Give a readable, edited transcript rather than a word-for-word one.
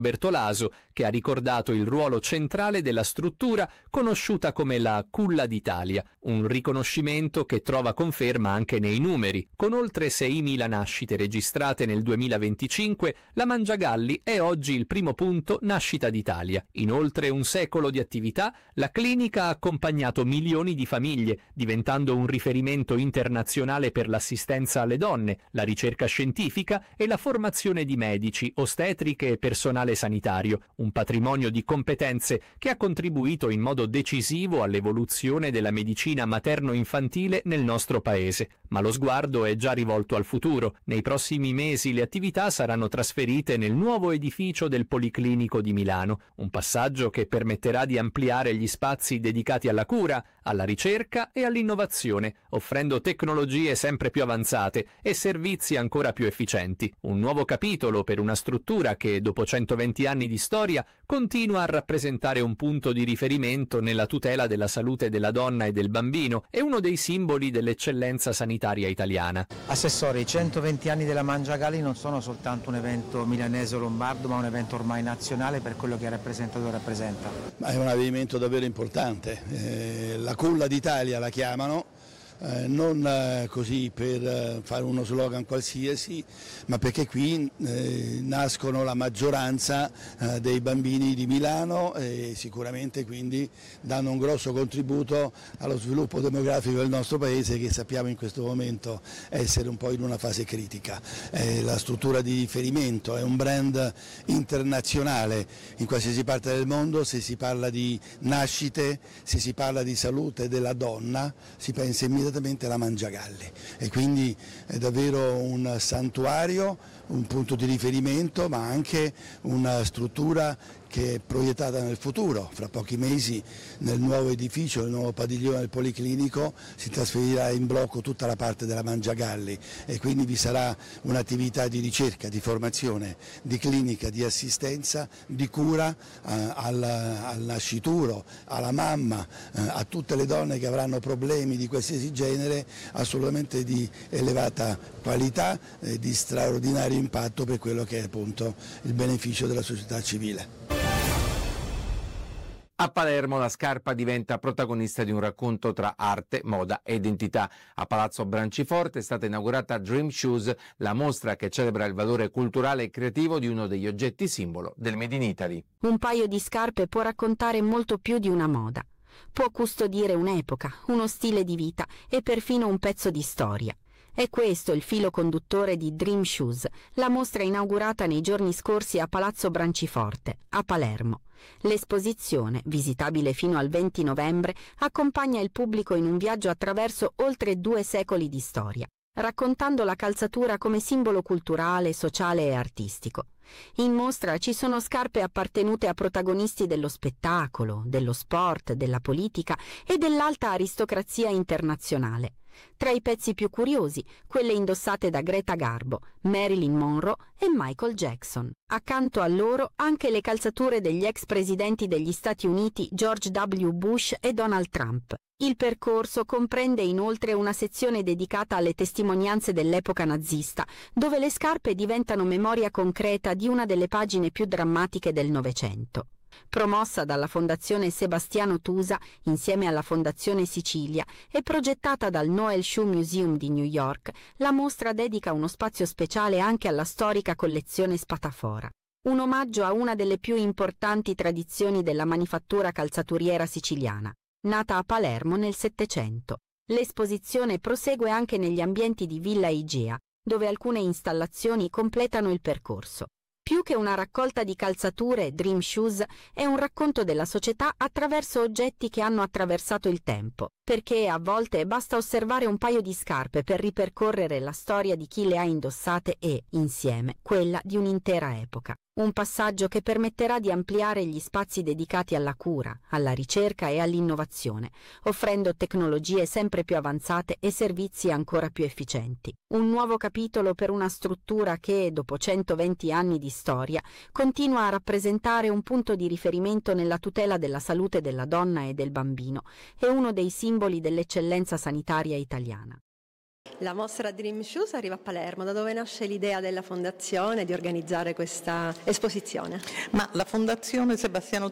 Bertolaso, che ha ricordato il ruolo centrale della struttura conosciuta come la Culla d'Italia, un riconoscimento che trova conferma anche nei numeri. Con oltre 6.000 nascite registrate nel 2025, la Mangiagalli è oggi il primo punto nascita d'Italia. In oltre un secolo di attività, la clinica ha accompagnato milioni di famiglie, diventando un riferimento internazionale per l'assistenza alle donne, la ricerca scientifica e la formazione di medici, ostetriche e personale sanitario, un patrimonio di competenze che ha contribuito in modo decisivo all'evoluzione della medicina materno-infantile nel nostro paese. Ma lo sguardo è già rivolto al futuro. Nei prossimi mesi le attività saranno trasferite nel nuovo edificio del Policlinico di Milano, un passaggio che permetterà di ampliare gli spazi dedicati alla cura, alla ricerca e all'innovazione, offrendo tecnologie sempre più avanzate e servizi ancora più efficienti. Un nuovo capitolo per una struttura che, dopo 120 anni di storia, continua a rappresentare un punto di riferimento nella tutela della salute della donna e del bambino e uno dei simboli dell'eccellenza sanitaria italiana. Assessore, i 120 anni della Mangiagalli non sono soltanto un evento milanese o lombardo, ma un evento ormai nazionale per quello che ha rappresentato e rappresenta. Ma è un avvenimento davvero importante. La Culla d'Italia la chiamano. Non così per fare uno slogan qualsiasi, ma perché qui nascono la maggioranza dei bambini di Milano e sicuramente quindi danno un grosso contributo allo sviluppo demografico del nostro paese, che sappiamo in questo momento essere un po' in una fase critica. La struttura di riferimento è un brand internazionale in qualsiasi parte del mondo. Se si parla di nascite, se si parla di salute della donna, si pensa immediatamente alla Mangiagalli, e quindi è davvero un santuario, un punto di riferimento, ma anche una struttura che è proiettata nel futuro. Fra pochi mesi nel nuovo edificio, nel nuovo padiglione del Policlinico, si trasferirà in blocco tutta la parte della Mangiagalli e quindi vi sarà un'attività di ricerca, di formazione, di clinica, di assistenza, di cura al nascituro, alla mamma, a tutte le donne che avranno problemi di qualsiasi genere, assolutamente di elevata qualità e di straordinario impatto per quello che è appunto il beneficio della società civile. A Palermo la scarpa diventa protagonista di un racconto tra arte, moda e identità. A Palazzo Branciforte è stata inaugurata Dream Shoes, la mostra che celebra il valore culturale e creativo di uno degli oggetti simbolo del Made in Italy. Un paio di scarpe può raccontare molto più di una moda. Può custodire un'epoca, uno stile di vita e perfino un pezzo di storia. È questo il filo conduttore di Dream Shoes, la mostra inaugurata nei giorni scorsi a Palazzo Branciforte, a Palermo. L'esposizione, visitabile fino al 20 novembre, accompagna il pubblico in un viaggio attraverso oltre 2 secoli di storia, raccontando la calzatura come simbolo culturale, sociale e artistico. In mostra ci sono scarpe appartenute a protagonisti dello spettacolo, dello sport, della politica e dell'alta aristocrazia internazionale. Tra i pezzi più curiosi, quelle indossate da Greta Garbo, Marilyn Monroe e Michael Jackson. Accanto a loro anche le calzature degli ex presidenti degli Stati Uniti George W. Bush e Donald Trump. Il percorso comprende inoltre una sezione dedicata alle testimonianze dell'epoca nazista, dove le scarpe diventano memoria concreta di una delle pagine più drammatiche del Novecento. Promossa dalla Fondazione Sebastiano Tusa insieme alla Fondazione Sicilia e progettata dal Noel Shoe Museum di New York, la mostra dedica uno spazio speciale anche alla storica collezione Spatafora. Un omaggio a una delle più importanti tradizioni della manifattura calzaturiera siciliana, nata a Palermo nel Settecento. L'esposizione prosegue anche negli ambienti di Villa Igea, dove alcune installazioni completano il percorso. Più che una raccolta di calzature, Dream Shoes è un racconto della società attraverso oggetti che hanno attraversato il tempo, perché a volte basta osservare un paio di scarpe per ripercorrere la storia di chi le ha indossate e, insieme, quella di un'intera epoca. Un passaggio che permetterà di ampliare gli spazi dedicati alla cura, alla ricerca e all'innovazione, offrendo tecnologie sempre più avanzate e servizi ancora più efficienti. Un nuovo capitolo per una struttura che, dopo 120 anni di storia, continua a rappresentare un punto di riferimento nella tutela della salute della donna e del bambino e uno dei simboli dell'eccellenza sanitaria italiana. La mostra Dream Shoes arriva a Palermo. Da dove nasce l'idea della fondazione di organizzare questa esposizione? Ma la Fondazione Sebastiano